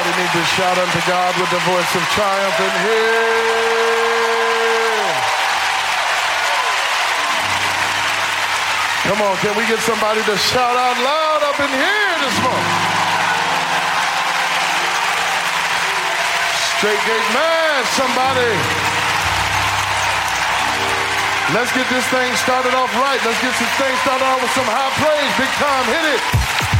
Somebody need to shout unto God with the voice of triumph in here. Come on, can we get somebody to shout out loud up in here this morning? Straight Gate Man, somebody. Let's get this thing started off right. Let's get this thing started off with some high praise. Big time, hit it.